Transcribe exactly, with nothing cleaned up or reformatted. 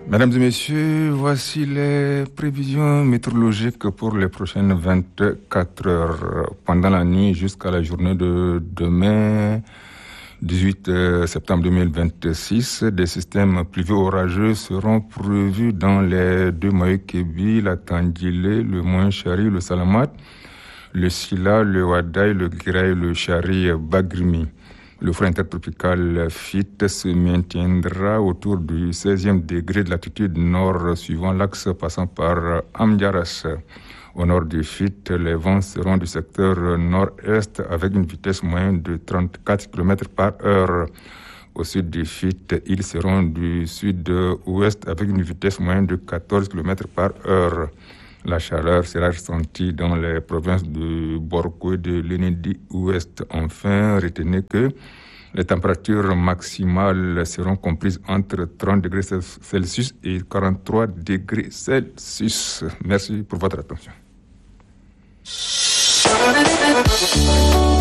Mesdames et messieurs, voici les prévisions météorologiques pour les prochaines vingt-quatre heures. Pendant la nuit jusqu'à la journée de demain, dix-huit septembre deux mille vingt-six, des systèmes pluvieux orageux seront prévus dans les deux Moyen-Kébi, la Tandjilé, le Moyen-Chari, le Salamat, le Sila, le Wadaï, le Guiraï, le Chari Bagrimi. Le front intertropical F I T se maintiendra autour du seizième degré de latitude nord suivant l'axe passant par Amdiaras. Au nord du F I T, les vents seront du secteur nord-est avec une vitesse moyenne de trente-quatre kilomètres par heure. Au sud du F I T, ils seront du sud-ouest avec une vitesse moyenne de quatorze kilomètres par heure. La chaleur sera ressentie dans les provinces de Borko et de l'Enedi-Ouest. Enfin, retenez que les températures maximales seront comprises entre trente degrés Celsius et quarante-trois degrés Celsius. Merci pour votre attention.